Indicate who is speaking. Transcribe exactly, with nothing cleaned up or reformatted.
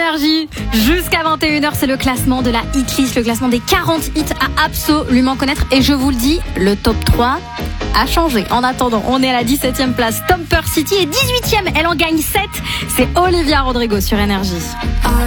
Speaker 1: Énergie. Jusqu'à vingt et une heures, c'est le classement de la hitlist, le classement des quarante hits à absolument connaître. Et je vous le dis, le top trois a changé. En attendant, on est à la dix-septième place, Stomper City, et dix-huitième, elle en gagne sept. C'est Olivia Rodrigo sur Énergie.